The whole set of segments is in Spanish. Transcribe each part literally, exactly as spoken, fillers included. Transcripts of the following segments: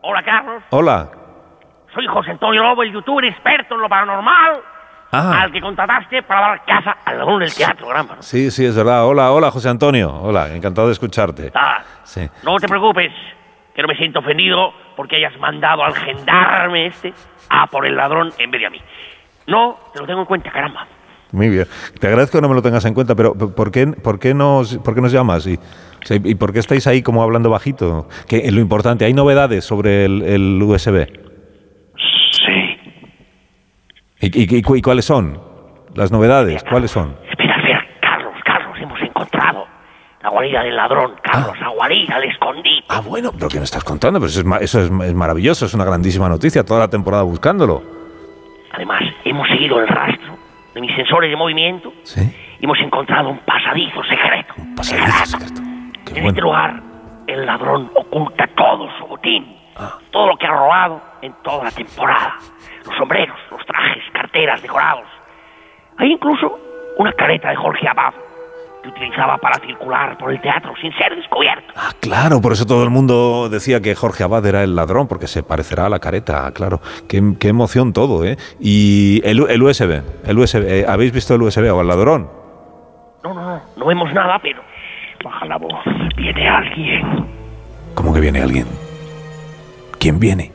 Hola, Carlos. Hola. Soy José Antonio Lobo, el youtuber experto en lo paranormal, Ah. al que contrataste para dar caza al ladrón del teatro, Grampa. Sí, sí, es verdad. Hola, hola, José Antonio. Hola, encantado de escucharte. Ah, Sí. no te preocupes, que no me siento ofendido porque hayas mandado al gendarme este a por el ladrón en vez de a mí. No, te lo tengo en cuenta, caramba. Muy bien. Te agradezco que no me lo tengas en cuenta, pero ¿por qué, por qué, nos, por qué nos llamas? Y, o sea, ¿y por qué estáis ahí como hablando bajito? Que es lo importante, ¿hay novedades sobre el, el U S B? Sí. ¿Y, y, y, y cuáles son? Las novedades, ¿cuáles son? Espera, espera, Carlos, Carlos, hemos encontrado la guarida del ladrón, Carlos, Ah. la guarida, el escondite. Ah, bueno, pero ¿qué me estás contando? Pero eso, es, ma- eso es, es maravilloso, es una grandísima noticia, toda la temporada buscándolo. Además, hemos seguido el rastro de mis sensores de movimiento Sí. y hemos encontrado un pasadizo secreto. Un pasadizo secreto. Qué En este bueno. lugar, el ladrón oculta todo su botín, Ah. todo lo que ha robado en toda la temporada. Los sombreros, los trajes, carteras, decorados. Hay incluso una careta de Jorge Abad que utilizaba para circular por el teatro sin ser descubierto. Ah, claro, por eso todo el mundo decía que Jorge Abad era el ladrón, porque se parecerá a la careta, claro. Qué, qué emoción todo, ¿eh? Y el, el U S B, el U S B, eh, ¿habéis visto el U S B o el ladrón? No, no, no, no vemos nada, pero baja la voz, viene alguien. ¿Cómo que viene alguien? ¿Quién viene?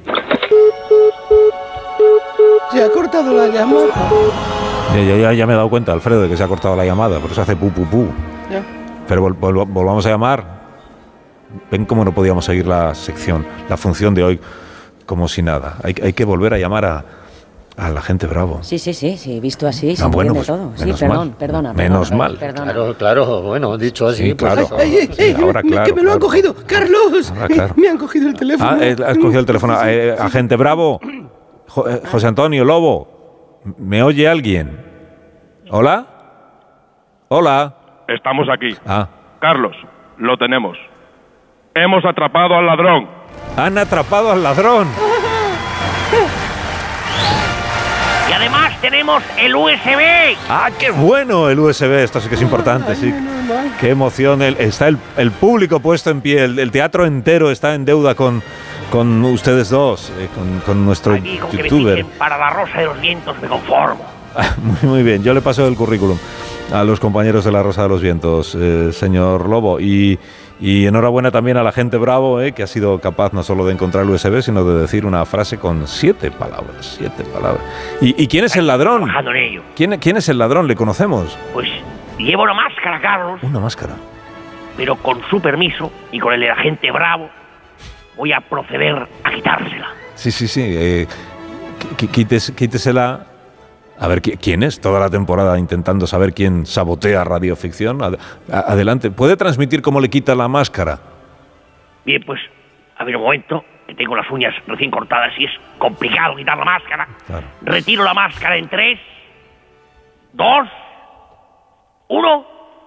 Se ha cortado la llamada. Ya, ya, ya, ya me he dado cuenta, Alfredo, de que se ha cortado la llamada, por eso hace pu, pu, pu. Ya. Pero vol- vol- volvamos a llamar. Ven cómo no podíamos seguir la sección, la función de hoy, como si nada. Hay, hay que volver a llamar a, a la gente Bravo. Sí, sí, sí, sí, visto así, se Ah, bueno, entiende pues, todo. Sí, menos perdón, mal. perdona. Menos perdona, mal. Perdona. Claro, claro, bueno, dicho así, Sí, pues claro. eso. ¡Ay, ay, Sí, ay! ahora, que claro, me lo han claro. cogido! ¡Carlos! Ahora, claro. Me han cogido el teléfono. Ah, eh, has cogido el teléfono. Eh, agente Bravo, Jo- eh, José Antonio Lobo, ¿me oye alguien? ¿Hola? ¿Hola? Estamos aquí. Ah, Carlos, lo tenemos. Hemos atrapado al ladrón. han atrapado al ladrón. Y además tenemos el U S B. ¡Ah, qué bueno el U S B! Esto sí que es importante, sí. ¡Qué emoción! El- está el, el público puesto en pie, el, el teatro entero está en deuda con, con ustedes dos, eh, con, con nuestro Aquí con que me youtuber. fichen para la Rosa de los Vientos me conformo. Ah, Muy, muy bien, yo le paso el currículum a los compañeros de la Rosa de los Vientos, eh, señor Lobo, y, y enhorabuena también a la gente Bravo, eh, que ha sido capaz no solo de encontrar el U S B, sino de decir una frase con siete palabras, siete palabras. ¿Y, y quién es el ladrón? Trabajando en ello. ¿Quién, quién es el ladrón? ¿Le conocemos? Pues llevo una máscara, Carlos, Una máscara. pero con su permiso y con el de la gente Bravo voy a proceder a quitársela. Sí, sí, sí. Eh, qui- quites- quítesela. A ver, ¿qui- ¿quién es? Toda la temporada intentando saber quién sabotea radioficción. Ad- a- adelante. ¿Puede transmitir cómo le quita la máscara? Bien, pues, a ver un momento, que tengo las uñas recién cortadas y es complicado quitar la máscara. Claro. Retiro la máscara en tres, dos, uno,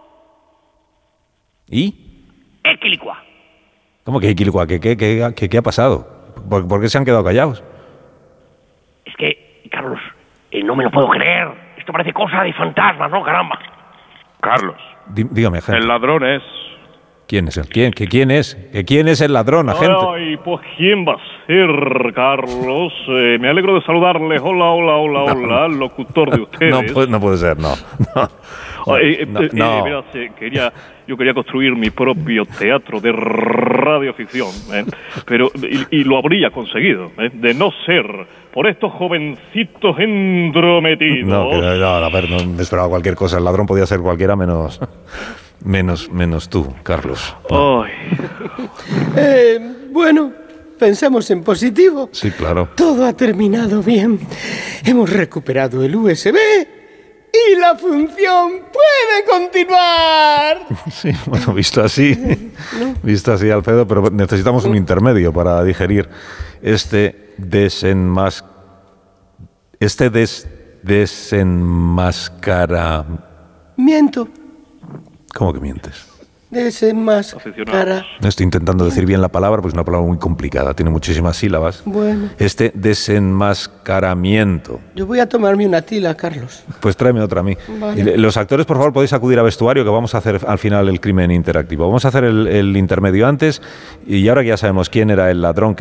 ¿Y? equilicua. ¿Cómo que Iquilicua? ¿Qué, qué, qué, qué- qué ha pasado? ¿Por, por qué se han quedado callados? Es que, Carlos, eh, no me lo puedo creer. Esto parece cosa de fantasmas, ¿no? Caramba. Carlos, Dí- dígame, agente. el ladrón es... ¿Quién es? El, ¿Quién, que, ¿Quién es? ¿Que ¿Quién es el ladrón, agente? Ay, pues ¿quién va a ser, Carlos? Eh, me alegro de saludarles. Hola, hola, hola, No, hola, locutor de ustedes. No, puede, no puede ser, no. No, Ay, eh, no, eh, no. eh, verás, eh, quería, yo quería construir mi propio teatro de radioficción, ¿eh? Pero, y, y lo habría conseguido, ¿eh? De no ser por estos jovencitos entrometidos. No, que- no, a ver, no me esperaba cualquier cosa. El ladrón podía ser cualquiera menos, menos, menos tú, Carlos. Ay, Eh, bueno, pensamos en positivo. Sí, claro. Todo ha terminado bien. Hemos recuperado el U S B y la función puede continuar. Sí, bueno, visto así, visto así, Alfredo, pero necesitamos un intermedio para digerir este desenmas... Este des... desenmascara... Miento. ¿Cómo que mientes? Desenmascara. No estoy intentando decir bien la palabra, pues es una palabra muy complicada, tiene muchísimas sílabas. Bueno, Este desenmascaramiento. yo voy a tomarme una tila, Carlos. Pues tráeme otra a mí. Vale. Y le- los actores, por favor, podéis acudir a vestuario, que vamos a hacer al final el crimen interactivo. Vamos a hacer el, el intermedio antes, y ahora que ya sabemos quién era el ladrón que